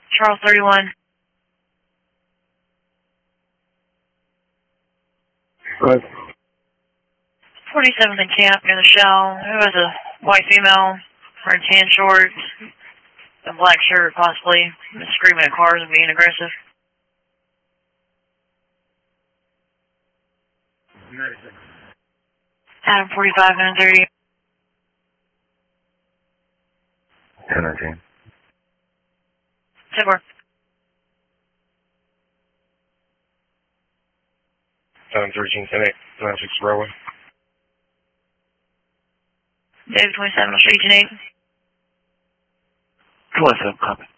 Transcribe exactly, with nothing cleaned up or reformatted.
Charles thirty-one. Right. forty-seventh and Camp near the Shell. Who has a white female wearing tan shorts, a black shirt possibly, screaming at cars and being aggressive? Adam forty-five, nine thirty. ten nineteen. ten four. seven thirteen, ten eight, nine six Broadway. David twenty-seven, I'll show you ten eight. twenty-seven, copy.